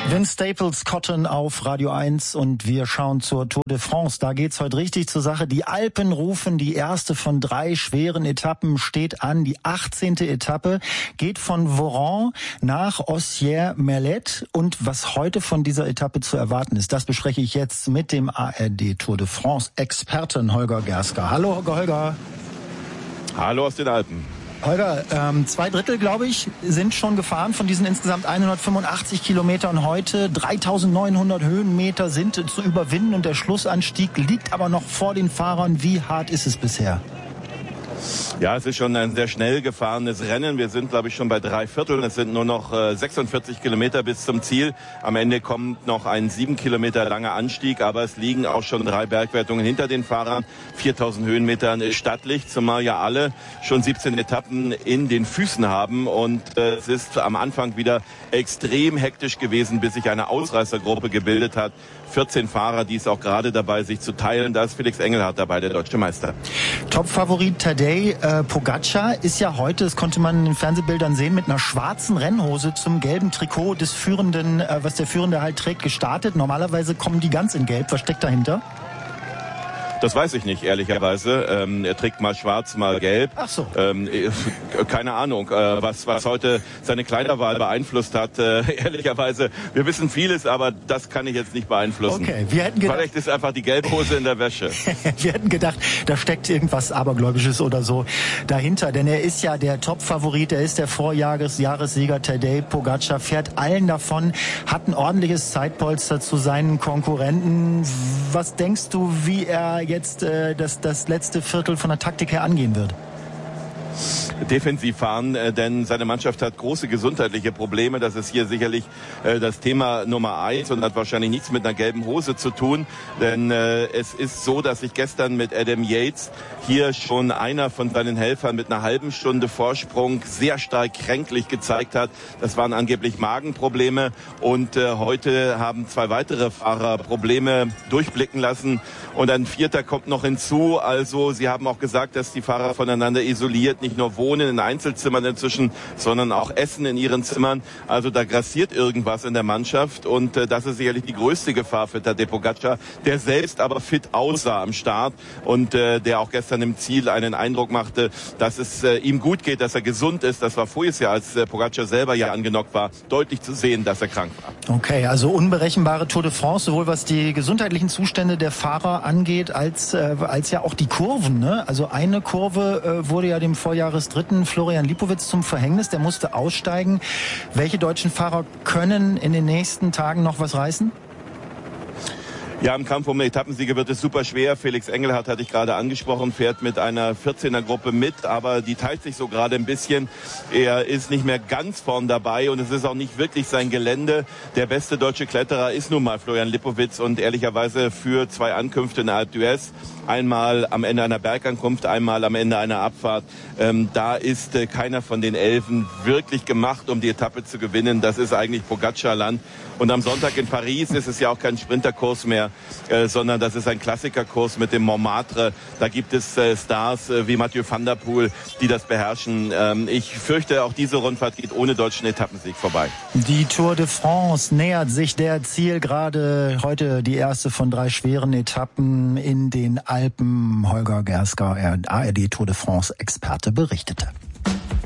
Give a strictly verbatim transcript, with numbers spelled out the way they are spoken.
Vince Staples, Cotton auf Radio eins und wir schauen zur Tour de France. Da geht's heute richtig zur Sache. Die Alpen rufen, die erste von drei schweren Etappen steht an. Die achtzehnte Etappe geht von Voran nach Ossières-Merlet. Und was heute von dieser Etappe zu erwarten ist, das bespreche ich jetzt mit dem A R D Tour de France Experten Holger Gersker. Hallo Holger, Holger. Hallo aus den Alpen. Holger, ähm, zwei Drittel, glaube ich, sind schon gefahren von diesen insgesamt hundertfünfundachtzig Kilometern heute. dreitausendneunhundert Höhenmeter sind zu überwinden und der Schlussanstieg liegt aber noch vor den Fahrern. Wie hart ist es bisher? Ja, es ist schon ein sehr schnell gefahrenes Rennen. Wir sind, glaube ich, schon bei drei Vierteln. Es sind nur noch äh, sechsundvierzig Kilometer bis zum Ziel. Am Ende kommt noch ein sieben Kilometer langer Anstieg, aber es liegen auch schon drei Bergwertungen hinter den Fahrern. viertausend Höhenmetern ist stattlich, zumal ja alle schon siebzehn Etappen in den Füßen haben. Und äh, es ist am Anfang wieder extrem hektisch gewesen, bis sich eine Ausreißergruppe gebildet hat. vierzehn Fahrer, die es auch gerade dabei, sich zu teilen. Da ist Felix Engelhardt dabei, der deutsche Meister. Topfavorit Tadej äh, Pogacar ist ja heute, das konnte man in den Fernsehbildern sehen, mit einer schwarzen Rennhose zum gelben Trikot des Führenden, äh, was der Führende halt trägt, gestartet. Normalerweise kommen die ganz in Gelb. Was steckt dahinter? Das weiß ich nicht, ehrlicherweise. Ähm, er trägt mal schwarz, mal gelb. Ach so. Ähm, keine Ahnung, äh, was, was heute seine Kleiderwahl beeinflusst hat. Äh, ehrlicherweise, wir wissen vieles, aber das kann ich jetzt nicht beeinflussen. Okay, wir hätten gedacht, vielleicht ist einfach die Gelbhose in der Wäsche. Wir hätten gedacht, da steckt irgendwas Abergläubisches oder so dahinter. Denn er ist ja der Top-Favorit, er ist der Vorjahressieger Tadej Pogacar, fährt allen davon, hat ein ordentliches Zeitpolster zu seinen Konkurrenten. Was denkst du, wie er jetzt äh, das, das letzte Viertel von der Taktik her angehen wird? Defensiv fahren, äh, denn seine Mannschaft hat große gesundheitliche Probleme. Das ist hier sicherlich äh, das Thema Nummer eins und hat wahrscheinlich nichts mit einer gelben Hose zu tun. Denn äh, es ist so, dass sich gestern mit Adam Yates hier schon einer von seinen Helfern mit einer halben Stunde Vorsprung sehr stark kränklich gezeigt hat. Das waren angeblich Magenprobleme und äh, heute haben zwei weitere Fahrer Probleme durchblicken lassen und ein vierter kommt noch hinzu. Also sie haben auch gesagt, dass die Fahrer voneinander isoliert nicht nur wohnen in Einzelzimmern inzwischen, sondern auch essen in ihren Zimmern. Also da grassiert irgendwas in der Mannschaft und äh, das ist sicherlich die größte Gefahr für Tadej Pogacar, der selbst aber fit aussah am Start und äh, der auch gestern im Ziel einen Eindruck machte, dass es äh, ihm gut geht, dass er gesund ist. Das war voriges Jahr, als äh, Pogacar selber ja angenockt war, deutlich zu sehen, dass er krank war. Okay, also unberechenbare Tour de France, sowohl was die gesundheitlichen Zustände der Fahrer angeht, als äh, als ja auch die Kurven. Ne? Also eine Kurve äh, wurde ja dem Vorjahresdritten Florian Lipowitz zum Verhängnis, der musste aussteigen. Welche deutschen Fahrer können in den nächsten Tagen noch was reißen? Ja, im Kampf um den Etappensieger wird es super schwer. Felix Engelhardt hatte ich gerade angesprochen, fährt mit einer vierzehner-Gruppe mit, aber die teilt sich so gerade ein bisschen. Er ist nicht mehr ganz vorn dabei und es ist auch nicht wirklich sein Gelände. Der beste deutsche Kletterer ist nun mal Florian Lipowitz und ehrlicherweise für zwei Ankünfte in der Alpe d'Huez, einmal am Ende einer Bergankunft, einmal am Ende einer Abfahrt, ähm, da ist äh, keiner von den Elfen wirklich gemacht, um die Etappe zu gewinnen. Das ist eigentlich Pogacar-Land. Und am Sonntag in Paris ist es ja auch kein Sprinterkurs mehr, äh, sondern das ist ein Klassikerkurs mit dem Montmartre. Da gibt es äh, Stars äh, wie Mathieu van der Poel, die das beherrschen. Ähm, ich fürchte, auch diese Rundfahrt geht ohne deutschen Etappensieg vorbei. Die Tour de France nähert sich der Zielgerade. Heute die erste von drei schweren Etappen in den Alpen. Holger Gersker, A R D Tour de France Experte, berichtete.